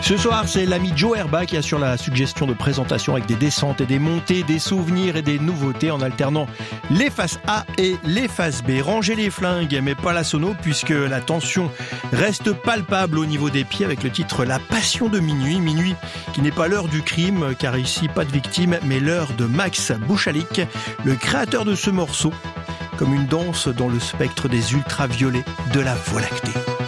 Ce soir, c'est l'ami Joe Herba qui assure la suggestion de présentation avec des descentes et des montées, des souvenirs et des nouveautés en alternant les faces A et les faces B. Rangez les flingues, mais pas la sono, puisque la tension reste palpable au niveau des pieds avec le titre La Passion de Minuit. Minuit qui n'est pas l'heure du crime, car ici pas de victime, mais l'heure de Max Bouchalik, le créateur de ce morceau, comme une danse dans le spectre des ultraviolets de la Voie lactée.